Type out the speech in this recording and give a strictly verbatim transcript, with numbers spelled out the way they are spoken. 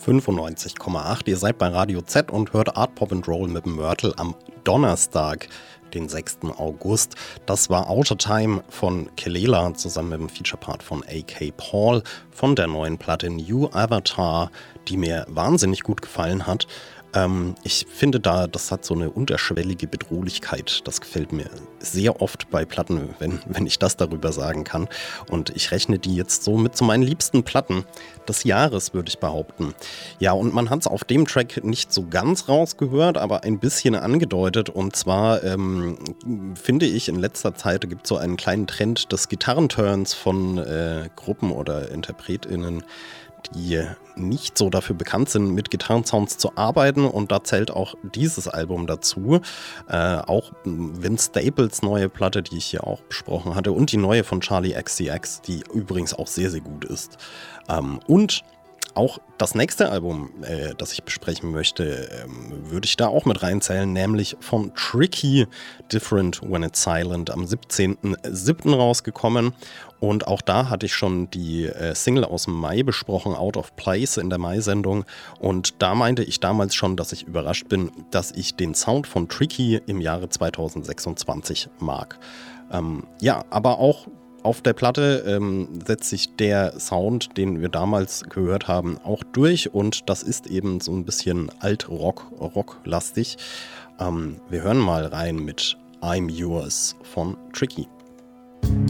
fünfundneunzig Komma acht. Ihr seid bei Radio Z und hört Art Pop and Roll mit dem Mörtel am Donnerstag, den sechsten August. Das war Outer Time von Kelela zusammen mit dem Feature-Part von A K Paul von der neuen Platte New Avatar, die mir wahnsinnig gut gefallen hat. Ähm, ich finde da, das hat so eine unterschwellige Bedrohlichkeit. Das gefällt mir sehr oft bei Platten, wenn, wenn ich das darüber sagen kann. Und ich rechne die jetzt so mit zu meinen liebsten Platten des Jahres, würde ich behaupten. Ja, und man hat es auf dem Track nicht so ganz rausgehört, aber ein bisschen angedeutet. Und zwar ähm, finde ich, in letzter Zeit gibt es so einen kleinen Trend des Gitarrenturns von äh, Gruppen oder InterpretInnen, die nicht so dafür bekannt sind, mit Gitarrensounds zu arbeiten, und da zählt auch dieses Album dazu. Äh, auch Vince Staples neue Platte, die ich hier auch besprochen hatte, und die neue von Charli X C X, die übrigens auch sehr, sehr gut ist. Ähm, und auch das nächste Album, äh, das ich besprechen möchte, ähm, würde ich da auch mit reinzählen, nämlich von Tricky, Different When It's Silent, am siebzehnten siebten rausgekommen. Und auch da hatte ich schon die äh, Single aus dem Mai besprochen, Out of Place, in der Mai-Sendung. Und da meinte ich damals schon, dass ich überrascht bin, dass ich den Sound von Tricky im Jahre zweitausendsechsundzwanzig mag. Ähm, ja, aber auch auf der Platte ähm, setzt sich der Sound, den wir damals gehört haben, auch durch, und das ist eben so ein bisschen Alt-Rock, Rock-lastig. Ähm, wir hören mal rein mit I'm Yours von Tricky.